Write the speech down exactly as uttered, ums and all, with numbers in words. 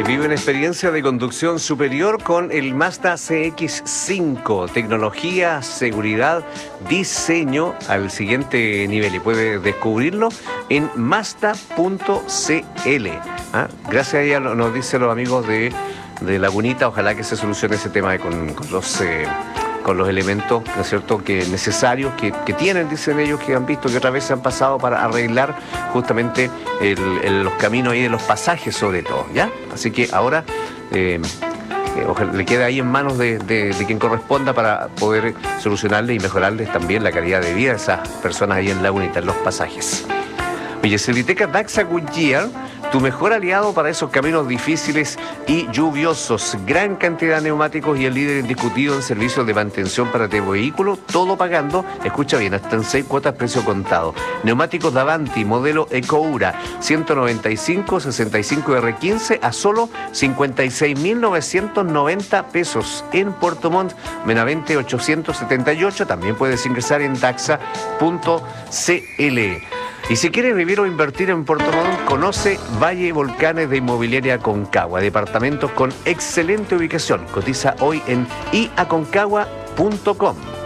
vive una experiencia de conducción superior con el Mazda C X cinco. Tecnología, seguridad, diseño al siguiente nivel. Y puede descubrirlo en Mazda punto c l. ¿Ah? Gracias a ella nos dicen los amigos de, de Lagunita. Ojalá que se solucione ese tema con, con los... Eh, con los elementos, ¿no es cierto?, que necesarios, que, que tienen, dicen ellos, que han visto que otras veces han pasado para arreglar justamente el, el, los caminos ahí de los pasajes sobre todo, ¿ya? Así que ahora eh, eh, ojalá le queda ahí en manos de, de, de quien corresponda para poder solucionarle y mejorarles también la calidad de vida de esas personas ahí en Lagunita, en los pasajes. Oye, Serviteca Daxa Goodyear, tu mejor aliado para esos caminos difíciles y lluviosos. Gran cantidad de neumáticos y el líder indiscutido en servicios de mantención para tu vehículo, todo pagando, escucha bien, hasta en seis cuotas precio contado. Neumáticos Davanti, modelo Ecoura, ciento noventa y cinco, sesenta y cinco R quince a solo cincuenta y seis mil novecientos noventa pesos en Puerto Montt, Benavente ochocientos setenta y ocho. También puedes ingresar en daxa punto c l. Y si quieres vivir o invertir en Puerto Montt, conoce Valle Volcanes de Inmobiliaria Aconcagua. Departamentos con excelente ubicación. Cotiza hoy en i aconcagua punto com.